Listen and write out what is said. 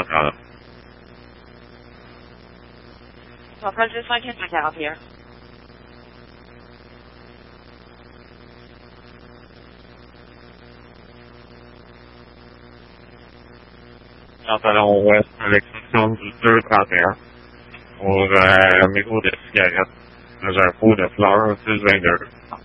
centrale. Centrale 205 141. Pantalon ouest à l'exception du 231 pour mégot de cigarette dans un pot de fleurs 622.